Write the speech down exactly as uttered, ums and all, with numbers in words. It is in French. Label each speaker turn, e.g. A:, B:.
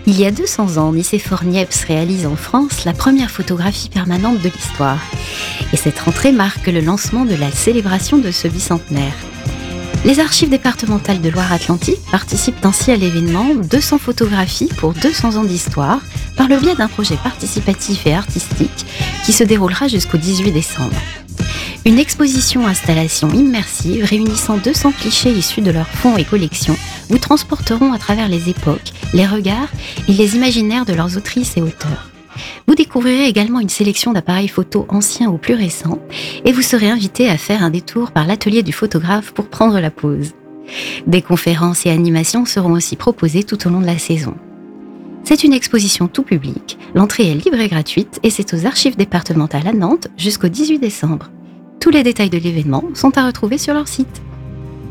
A: Il y a deux cents ans, Nicéphore Niepce réalise en France la première photographie permanente de l'histoire. Et cette rentrée marque le lancement de la célébration de ce bicentenaire. Les archives départementales de Loire-Atlantique participent ainsi à l'événement deux cents photographies pour deux cents ans d'histoire par le biais d'un projet participatif et artistique qui se déroulera jusqu'au dix-huit décembre. Une exposition-installation immersive réunissant deux cents clichés issus de leurs fonds et collections vous transporteront à travers les époques, les regards et les imaginaires de leurs autrices et auteurs. Vous découvrirez également une sélection d'appareils photo anciens ou plus récents et vous serez invité à faire un détour par l'atelier du photographe pour prendre la pause. Des conférences et animations seront aussi proposées tout au long de la saison. C'est une exposition tout public, l'entrée est libre et gratuite et c'est aux archives départementales à Nantes jusqu'au dix-huit décembre. Tous les détails de l'événement sont à retrouver sur leur site.